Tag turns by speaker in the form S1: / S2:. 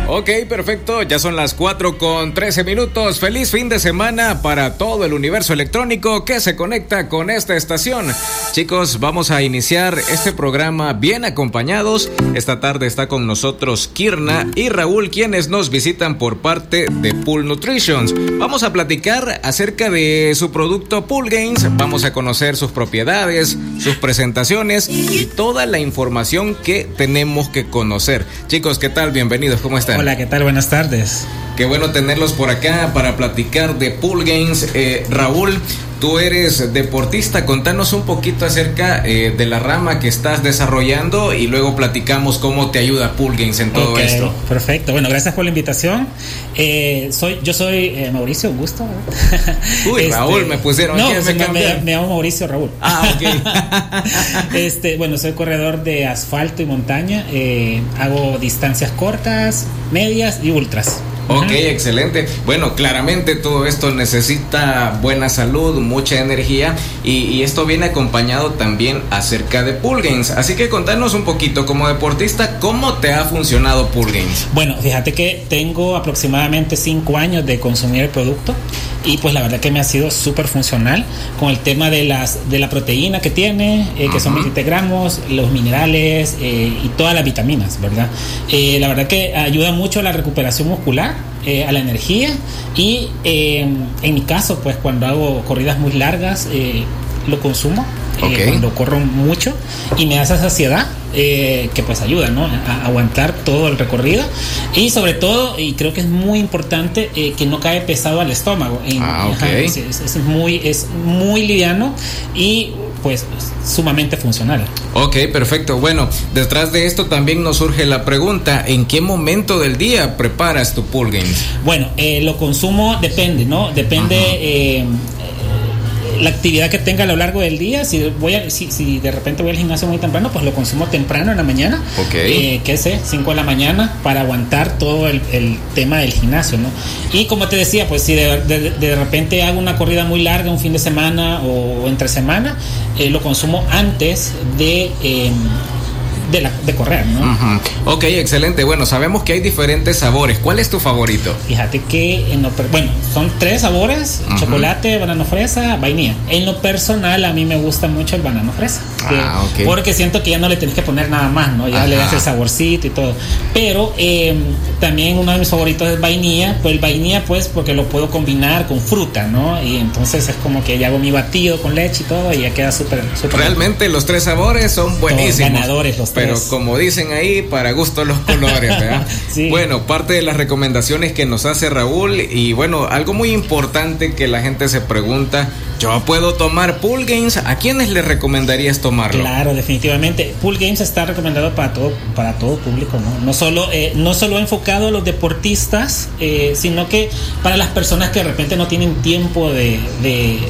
S1: Ok, perfecto. Ya son las 4:13. Feliz fin de semana para todo el universo electrónico que se conecta con esta estación. Chicos, vamos a iniciar este programa bien acompañados. Esta tarde está con nosotros Kirna y Raúl, quienes nos visitan por parte de Pool Nutritions. Vamos a platicar acerca de su producto Pool Gains. Vamos a conocer sus propiedades, sus presentaciones y toda la información que tenemos que conocer. Chicos, ¿qué tal? Bienvenidos, ¿cómo están?
S2: Hola, ¿qué tal? Buenas tardes.
S1: Qué bueno tenerlos por acá para platicar de Pool Gains. Raúl, tú eres deportista, contanos un poquito acerca de la rama que estás desarrollando y luego platicamos cómo te ayuda Pool Gains en todo esto.
S2: Perfecto, bueno, gracias por la invitación. Yo soy Mauricio, un gusto.
S1: Uy, Raúl, me pusieron
S2: no,
S1: aquí.
S2: me llamo Mauricio Raúl.
S1: Ok.
S2: Bueno, soy corredor de asfalto y montaña. Hago distancias cortas, medias y ultras.
S1: Ok, excelente. Bueno, claramente todo esto necesita buena salud, mucha energía y esto viene acompañado también acerca de Pool Gains. Así que contanos un poquito, como deportista, ¿cómo te ha funcionado Pool Gains?
S2: Bueno, fíjate que tengo aproximadamente 5 años de consumir el producto y pues la verdad que me ha sido súper funcional con el tema de la proteína que tiene, que son 27 gramos, los minerales y todas las vitaminas, ¿verdad? La verdad que ayuda mucho a la recuperación muscular, a la energía y en mi caso pues cuando hago corridas muy largas lo consumo. Cuando corro mucho y me da esa saciedad que pues ayuda, ¿no? A aguantar todo el recorrido y sobre todo, y creo que es muy importante, que no cae pesado al estómago. Es muy liviano y pues sumamente funcional.
S1: Ok, perfecto. Bueno, detrás de esto también nos surge la pregunta, ¿en qué momento del día preparas tu Pool Gains?
S2: Bueno, lo consumo depende, ¿no? Depende la actividad que tenga a lo largo del día. Si de repente voy al gimnasio muy temprano, pues lo consumo temprano en la mañana. ¿Qué sé? 5 de la mañana para aguantar todo el tema del gimnasio, ¿no? Y como te decía, pues si de repente hago una corrida muy larga un fin de semana o entre semana, lo consumo antes de correr, ¿no?
S1: Ok, excelente. Bueno, sabemos que hay diferentes sabores. ¿Cuál es tu favorito?
S2: Fíjate que son 3 sabores: chocolate, banano fresa, vainilla. En lo personal a mí me gusta mucho el banano fresa, porque siento que ya no le tienes que poner nada más, ¿no? Ya le das el saborcito y todo. Pero también uno de mis favoritos es vainilla. Pues el vainilla pues porque lo puedo combinar con fruta, ¿no? Y entonces es como que ya hago mi batido con leche y todo y ya queda súper.
S1: Realmente los 3 sabores son buenísimos.
S2: Ganadores los 3.
S1: Pero como dicen ahí, para gusto los colores, ¿verdad?
S2: Sí.
S1: Bueno, parte de las recomendaciones que nos hace Raúl, y bueno, algo muy importante que la gente se pregunta, ¿yo puedo tomar Pool Gains? ¿A quiénes les recomendarías tomarlo?
S2: Claro, definitivamente. Pool Gains está recomendado para todo público, ¿no? No solo enfocado a los deportistas, sino que para las personas que de repente no tienen tiempo de